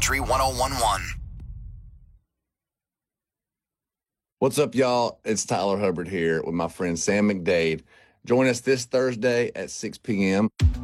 Country 1011. What's up, y'all? It's Tyler Hubbard here with my friend Sam McDade. Join us this Thursday at 6 p.m.